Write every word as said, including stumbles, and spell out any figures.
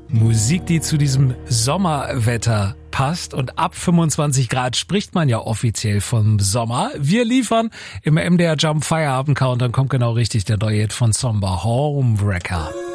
Musik, die zu diesem Sommerwetter passt, und ab fünfundzwanzig Grad spricht man ja offiziell vom Sommer. Wir liefern im M D R Jump Feierabend Countdown, kommt genau richtig, der neue Hit von Zomba, Homewrecker.